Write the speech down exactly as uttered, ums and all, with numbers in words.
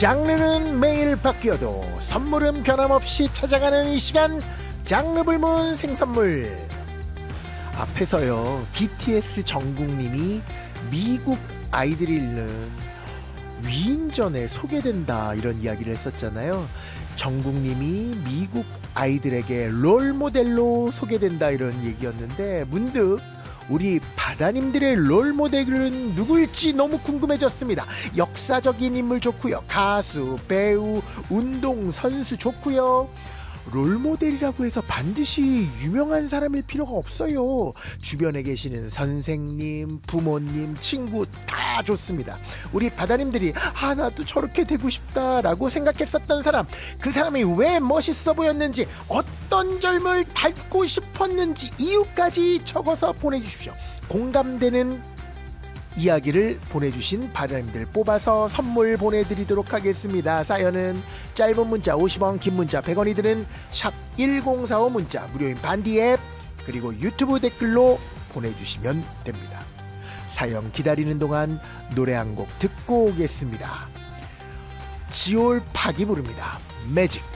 장르는 매일 바뀌어도 선물은 변함없이 찾아가는 이 시간, 장르 불문 생선물. 앞에서요, 비티에스 정국님이 미국 아이들이 읽는 위인전에 소개된다 이런 이야기를 했었잖아요. 정국님이 미국 아이들에게 롤모델로 소개된다 이런 얘기였는데, 문득 우리 바다님들의 롤모델은 누구일지 너무 궁금해졌습니다. 역사적인 인물 좋고요, 가수, 배우, 운동선수 좋고요. 롤모델이라고 해서 반드시 유명한 사람일 필요가 없어요. 주변에 계시는 선생님, 부모님, 친구 다 좋습니다. 우리 바다님들이 아, 나도 저렇게 되고 싶다라고 생각했었던 사람, 그 사람이 왜 멋있어 보였는지, 어떤 점을 닮고 싶었는지 이유까지 적어서 보내주십시오. 공감되는 이야기를 보내주신 바다님들 뽑아서 선물 보내드리도록 하겠습니다. 사연은 짧은 문자 오십 원, 긴 문자 백 원이 드는 샵 일공사오 문자, 무료인 반디 앱, 그리고 유튜브 댓글로 보내주시면 됩니다. 사연 기다리는 동안 노래 한 곡 듣고 오겠습니다. 지올팍이 부릅니다. 매직.